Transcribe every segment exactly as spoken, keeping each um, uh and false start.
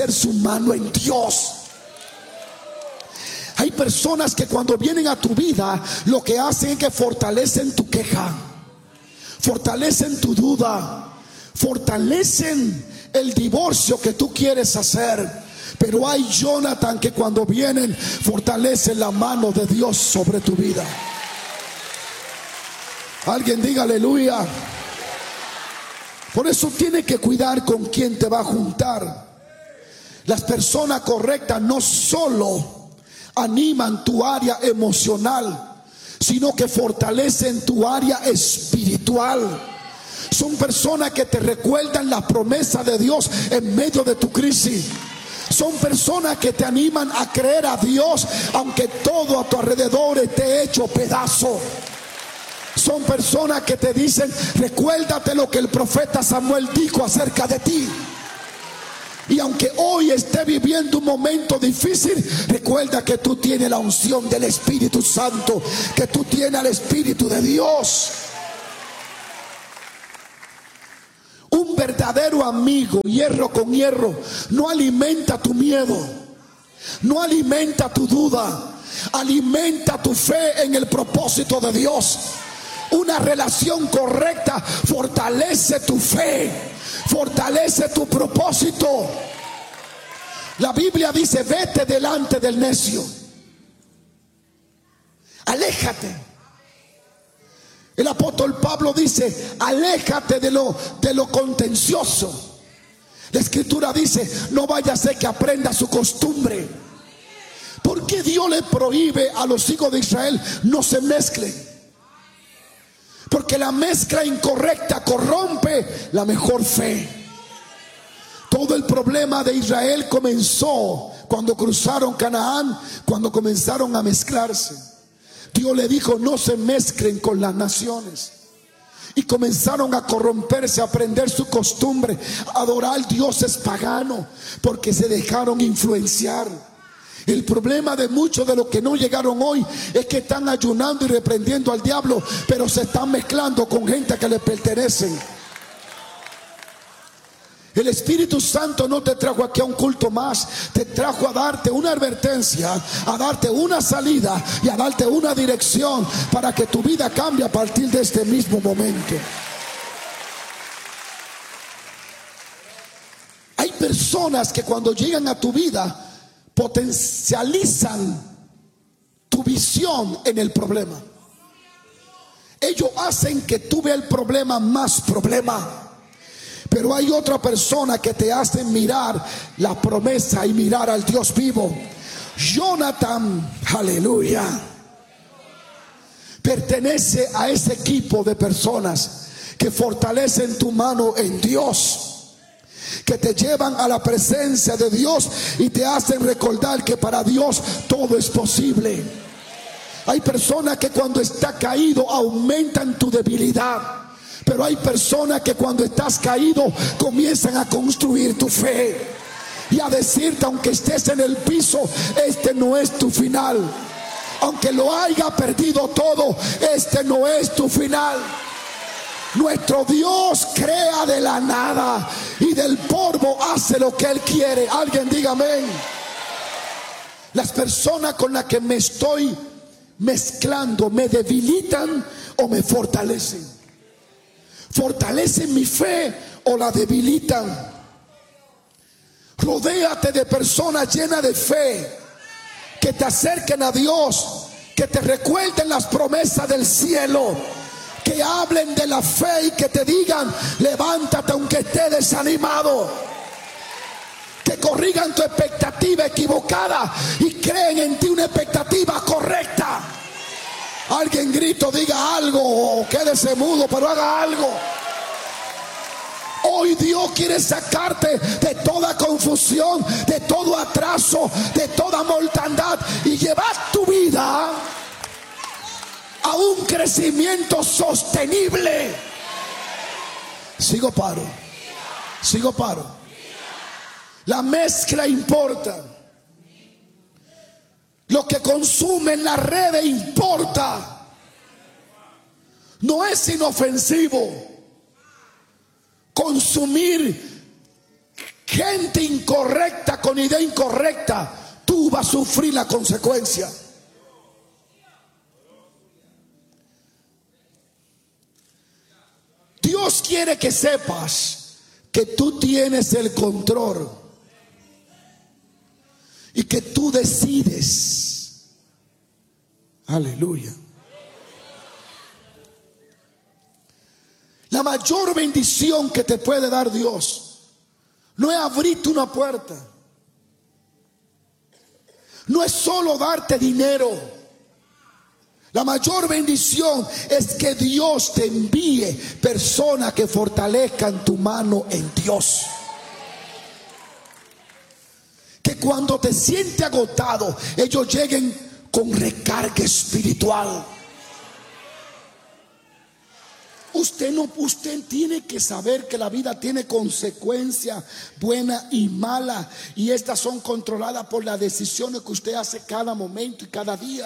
su mano en Dios. Hay personas que cuando vienen a tu vida, lo que hacen es que fortalecen tu queja, fortalecen tu duda, fortalecen el divorcio que tú quieres hacer. Pero hay Jonathan que cuando vienen fortalecen la mano de Dios sobre tu vida. Alguien diga aleluya. Por eso tienes que cuidar con quién te va a juntar. Las personas correctas no solo animan tu área emocional, sino que fortalecen tu área espiritual. Son personas que te recuerdan la promesa de Dios en medio de tu crisis. Son personas que te animan a creer a Dios aunque todo a tu alrededor esté hecho pedazo. Son personas que te dicen: recuérdate lo que el profeta Samuel dijo acerca de ti. Y aunque hoy esté viviendo un momento difícil, recuerda que tú tienes la unción del Espíritu Santo, que tú tienes al Espíritu de Dios. Un verdadero amigo, hierro con hierro, no alimenta tu miedo, no alimenta tu duda, alimenta tu fe en el propósito de Dios. Una relación correcta fortalece tu fe, fortalece tu propósito. La Biblia dice: vete delante del necio, aléjate. El apóstol Pablo dice: aléjate de lo, de lo contencioso. La escritura dice: no vaya a ser que aprenda su costumbre. ¿Por qué Dios le prohíbe a los hijos de Israel no se mezclen? Porque la mezcla incorrecta corrompe la mejor fe. Todo el problema de Israel comenzó cuando cruzaron Canaán, cuando comenzaron a mezclarse. Dios le dijo: no se mezclen con las naciones. Y comenzaron a corromperse, a aprender su costumbre, a adorar dioses paganos, porque se dejaron influenciar. El problema de muchos de los que no llegaron hoy es que están ayunando y reprendiendo al diablo, pero se están mezclando con gente que les pertenecen. El Espíritu Santo no te trajo aquí a un culto más, te trajo a darte una advertencia, a darte una salida y a darte una dirección para que tu vida cambie a partir de este mismo momento. Hay personas que cuando llegan a tu vida potencializan tu visión en el problema. Ellos hacen que tú veas el problema más problema. Pero hay otra persona que te hace mirar la promesa y mirar al Dios vivo. Jonathan, aleluya, pertenece a ese equipo de personas que fortalecen tu mano en Dios, que te llevan a la presencia de Dios y te hacen recordar que para Dios todo es posible. Hay personas que cuando está caído aumentan tu debilidad. Pero hay personas que cuando estás caído comienzan a construir tu fe y a decirte, aunque estés en el piso, este no es tu final. Aunque lo haya perdido todo, este no es tu final. Nuestro Dios crea de la nada y del polvo hace lo que Él quiere. Alguien diga amén. Las personas con las que me estoy mezclando me debilitan o me fortalecen. Fortalecen mi fe o la debilitan. Rodéate de personas llenas de fe, que te acerquen a Dios, que te recuerden las promesas del cielo, que hablen de la fe y que te digan: levántate aunque estés desanimado. Que corrijan tu expectativa equivocada y creen en ti una expectativa correcta. Alguien grito, diga algo, o quédese mudo, pero haga algo. Hoy Dios quiere sacarte de toda confusión, de todo atraso, de toda mortandad y llevar tu vida a un crecimiento sostenible. Sigo paro, sigo paro. La mezcla importa. Lo que consume en las redes importa. No es inofensivo consumir gente incorrecta con idea incorrecta, tú vas a sufrir la consecuencia. Dios quiere que sepas que tú tienes el control y que tú decides. Aleluya. La mayor bendición que te puede dar Dios no es abrirte una puerta, no es solo darte dinero. La mayor bendición es que Dios te envíe personas que fortalezcan tu mano en Dios. Que cuando te sientes agotado, ellos lleguen con recarga espiritual. Usted no, usted tiene que saber que la vida tiene consecuencias buenas y malas, y estas son controladas por las decisiones que usted hace cada momento y cada día.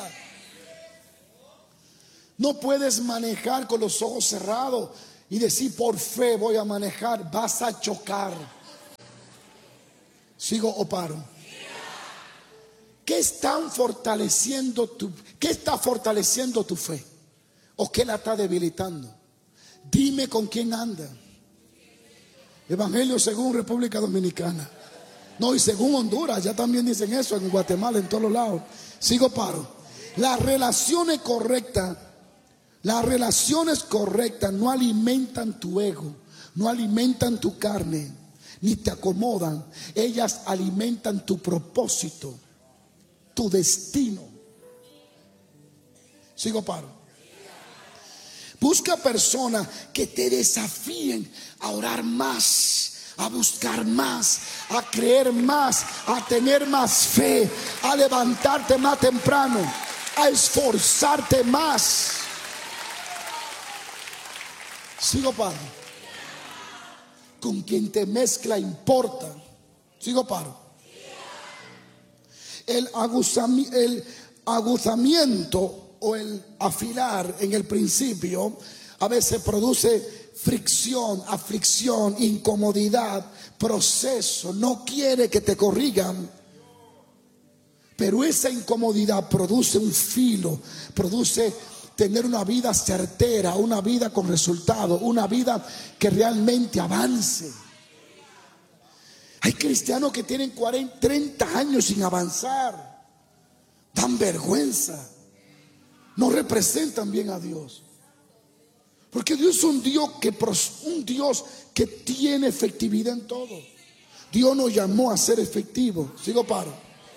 No puedes manejar con los ojos cerrados y decir por fe voy a manejar. Vas a chocar. ¿Sigo o paro? ¿Qué están fortaleciendo tu, qué está fortaleciendo tu fe? ¿O qué la está debilitando? Dime con quién anda. Evangelio según República Dominicana. No, y según Honduras, ya también dicen eso, en Guatemala, en todos los lados. Sigo paro. Las relaciones correctas, las relaciones correctas no alimentan tu ego, no alimentan tu carne, ni te acomodan. Ellas alimentan tu propósito, tu destino. Sigo paro. Busca personas que te desafíen a orar más, a buscar más, a creer más, a tener más fe, a levantarte más temprano, a esforzarte más. Sigo paro. Con quien te mezcla importa. Sigo paro. El aguzami- el aguzamiento o el afilar en el principio a veces produce fricción, aflicción, incomodidad, proceso. No quiere que te corrigan, pero esa incomodidad produce un filo, produce tener una vida certera, una vida con resultado, una vida que realmente avance. Hay cristianos que tienen cuarenta, treinta años sin avanzar. Dan vergüenza. No representan bien a Dios. Porque Dios es un Dios que, un Dios que tiene efectividad en todo. Dios nos llamó a ser efectivos. Sigo paro.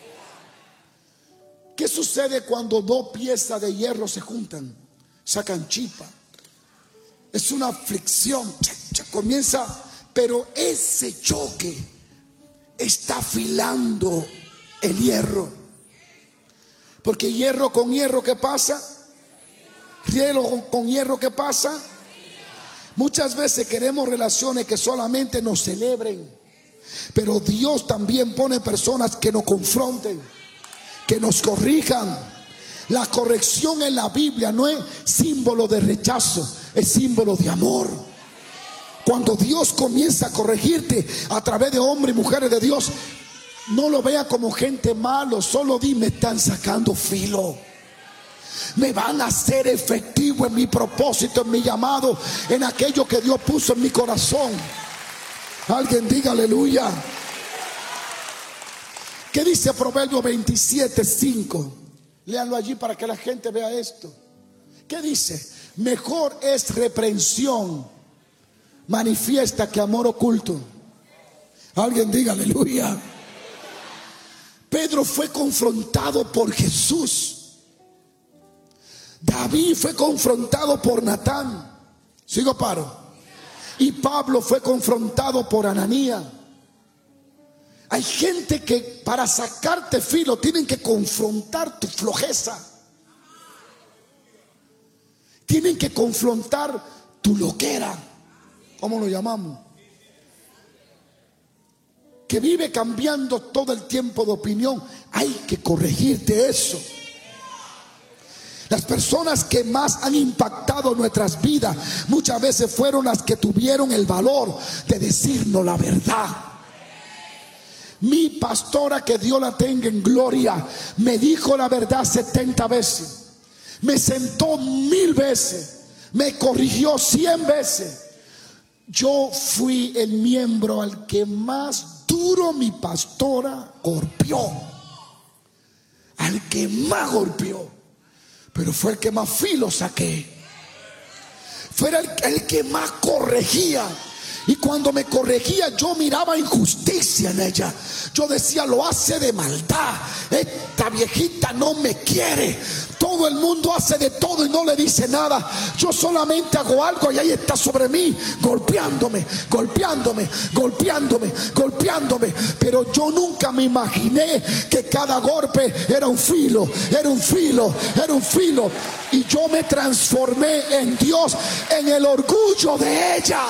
¿Qué sucede cuando dos piezas de hierro se juntan? Sacan chispa. Es una fricción. Comienza, pero ese choque está afilando el hierro. Porque hierro con hierro, ¿qué pasa? Hierro con, con hierro, ¿qué pasa? Muchas veces queremos relaciones que solamente nos celebren, pero Dios también pone personas que nos confronten, que nos corrijan. La corrección en la Biblia no es símbolo de rechazo, es símbolo de amor. Cuando Dios comienza a corregirte a través de hombres y mujeres de Dios, no lo vea como gente malo, solo di: me están sacando filo, me van a hacer efectivo en mi propósito, en mi llamado, en aquello que Dios puso en mi corazón. Alguien diga aleluya. ¿Qué dice Proverbios veintisiete, cinco? Léanlo allí para que la gente vea esto. ¿Qué dice? Mejor es reprensión manifiesta que amor oculto. Alguien diga aleluya. Pedro fue confrontado por Jesús. David fue confrontado por Natán. Sigo paro. Y Pablo fue confrontado por Ananías. Hay gente que para sacarte filo tienen que confrontar tu flojeza. Tienen que confrontar tu loquera. ¿Cómo lo llamamos? Que vive cambiando todo el tiempo de opinión. Hay que corregirte eso. Las personas que más han impactado nuestras vidas muchas veces fueron las que tuvieron el valor de decirnos la verdad. Mi pastora, que Dios la tenga en gloria, me dijo la verdad setenta veces, me sentó mil veces, me corrigió cien veces. Yo fui el miembro al que más duro mi pastora golpeó, al que más golpeó, pero fue el que más filo saqué, fue el, el que más corregía. Y cuando me corregía, yo miraba injusticia en ella. Yo decía, lo hace de maldad. Esta viejita no me quiere. Todo el mundo hace de todo y no le dice nada. Yo solamente hago algo y ahí está sobre mí, golpeándome, golpeándome, golpeándome, golpeándome. Pero yo nunca me imaginé que cada golpe era un filo, era un filo, era un filo. Y yo me transformé en Dios, en el orgullo de ella.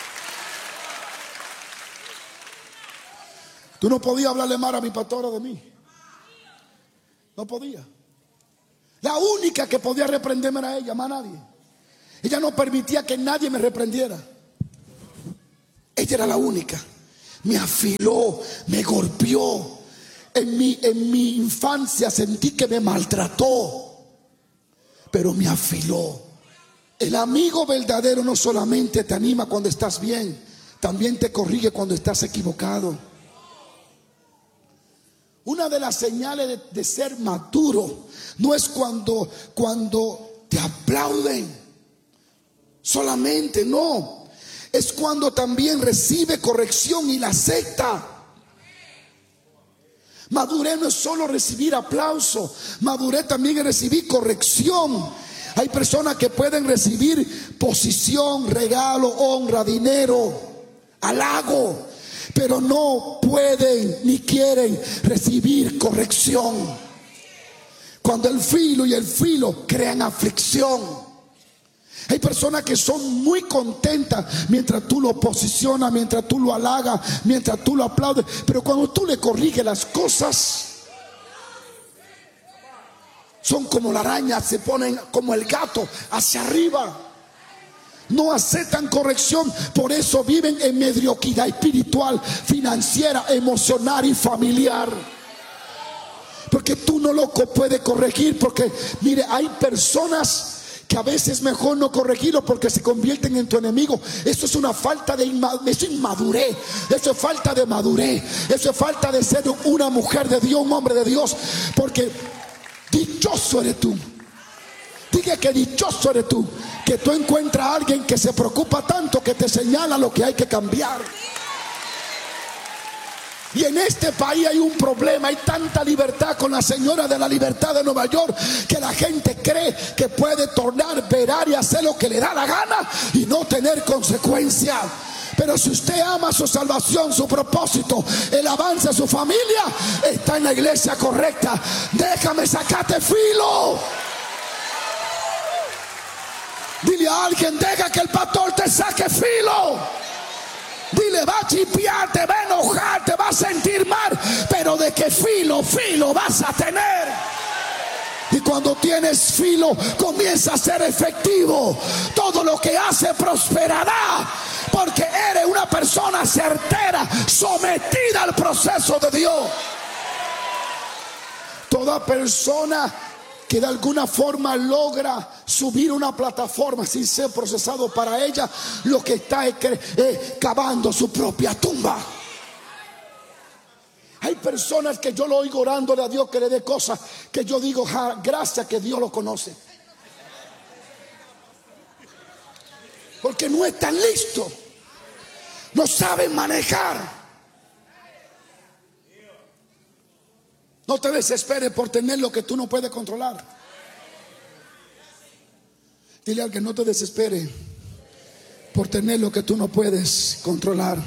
Tú no podías hablarle mal a mi pastora de mí. No podía. La única que podía reprenderme era ella, más nadie. Ella no permitía que nadie me reprendiera. Ella era la única. Me afiló, me golpeó. En mi, en mi infancia sentí que me maltrató, pero me afiló. El amigo verdadero no solamente te anima cuando estás bien, también te corrige cuando estás equivocado. Una de las señales de, de ser maduro no es cuando, cuando te aplauden solamente, no. Es cuando también recibe corrección y la acepta. Madurez no es solo recibir aplauso, madurez también es recibir corrección. Hay personas que pueden recibir posición, regalo, honra, dinero, halago, pero no pueden ni quieren recibir corrección. Cuando el filo y el filo crean aflicción. Hay personas que son muy contentas mientras tú lo posicionas, mientras tú lo halagas, mientras tú lo aplaudes, pero cuando tú le corriges las cosas, son como la araña, se ponen como el gato hacia arriba. No aceptan corrección, por eso viven en mediocridad espiritual, financiera, emocional y familiar. Porque tú no lo puedes corregir, porque mire, hay personas que a veces mejor no corregirlo porque se convierten en tu enemigo. Eso es una falta de inmadurez, eso es inmadurez, eso es falta de madurez, eso es falta de ser una mujer de Dios, un hombre de Dios. Porque dichoso eres tú. Diga que dichoso eres tú, que tú encuentras a alguien que se preocupa tanto, que te señala lo que hay que cambiar. Y en este país hay un problema, hay tanta libertad con la señora de la libertad de Nueva York, que la gente cree que puede tornar, verar y hacer lo que le da la gana y no tener consecuencias. Pero si usted ama su salvación, su propósito, el avance de su familia, está en la iglesia correcta. Déjame sacarte filo. Dile a alguien, deja que el pastor te saque filo. Dile, va a chipear, te va a enojar, te va a sentir mal, pero de que filo, filo vas a tener. Y cuando tienes filo, comienza a ser efectivo. Todo lo que hace prosperará, porque eres una persona certera, sometida al proceso de Dios. Toda persona que de alguna forma logra subir una plataforma sin ser procesado para ella, lo que está es, es cavando su propia tumba. Hay personas que yo lo oigo orándole a Dios que le dé cosas que yo digo, ja, gracias que Dios lo conoce, porque no están listos, no saben manejar. No te desesperes por tener lo que tú no puedes controlar. Dile al que no te desespere por tener lo que tú no puedes controlar.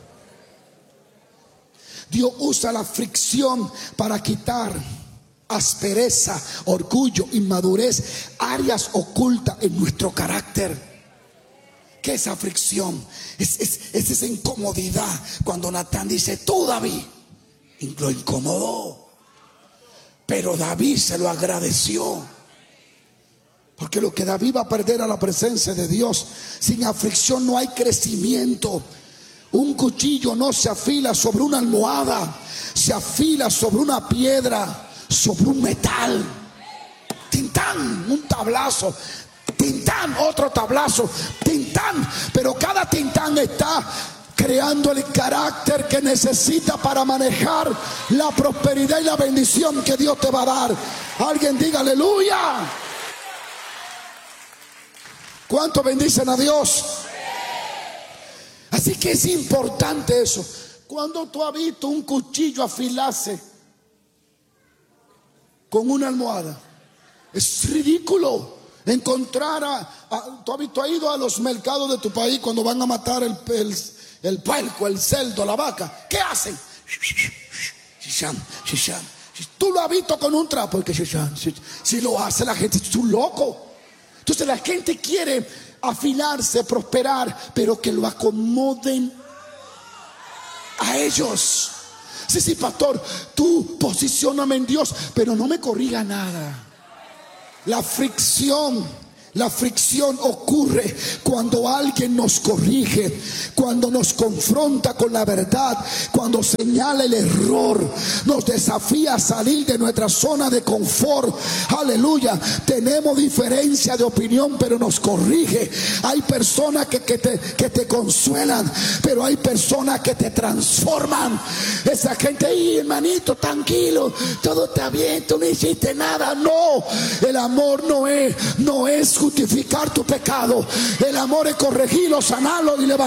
Dios usa la fricción para quitar aspereza, orgullo, inmadurez, áreas ocultas en nuestro carácter. ¿Qué es esa fricción? Es, es, es esa incomodidad. Cuando Natán dice, tú David, lo incomodó. Pero David se lo agradeció, porque lo que David va a perder a la presencia de Dios. Sin aflicción no hay crecimiento. Un cuchillo no se afila sobre una almohada, se afila sobre una piedra, sobre un metal. Tintán, un tablazo. Tintán, otro tablazo. Tintán, pero cada tintán está creando el carácter que necesita para manejar la prosperidad y la bendición que Dios te va a dar. Alguien diga aleluya. ¿Cuánto bendicen a Dios? Así que es importante eso. Cuando tú has visto un cuchillo afilarse con una almohada, es ridículo encontrar a, a tú has visto, has ido a los mercados de tu país cuando van a matar el, el, el puerco, el cerdo, la vaca. ¿Qué hacen? Tú lo has visto con un trapo. Si lo hace la gente, es un loco. Entonces la gente quiere afilarse, prosperar, pero que lo acomoden a ellos. Sí, sí, pastor, tú posicióname en Dios, pero no me corrija nada. La fricción, la fricción ocurre cuando alguien nos corrige, cuando nos confronta con la verdad, cuando señala el error, nos desafía a salir de nuestra zona de confort. Aleluya. Tenemos diferencia de opinión, pero nos corrige. Hay personas que, que, te, que te consuelan, pero hay personas que te transforman. Esa gente ahí, hermanito, tranquilo, todo está bien, tú no hiciste nada. No, el amor no es, no es justificar tu pecado. El amor es corregirlo, sanarlo y levantarlo.